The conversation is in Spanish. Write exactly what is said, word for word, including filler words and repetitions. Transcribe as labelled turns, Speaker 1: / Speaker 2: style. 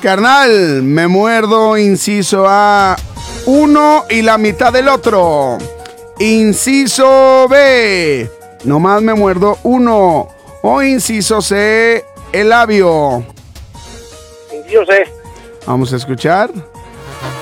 Speaker 1: Carnal, me muerdo, inciso A, uno y la mitad del otro. Inciso B, nomás me muerdo uno. O inciso C, el labio.
Speaker 2: Inciso C.
Speaker 1: Vamos a escuchar.